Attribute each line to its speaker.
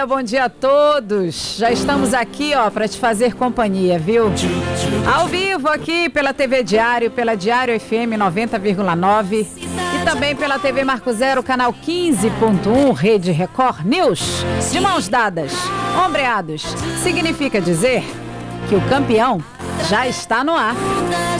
Speaker 1: bom dia a todos. Já estamos aqui, para te fazer companhia, viu? Ao vivo aqui pela TV Diário, pela Diário FM 90,9 e também pela TV Marco Zero, canal 15.1, Rede Record News. De mãos dadas, ombreados, significa dizer que o campeão já está no ar.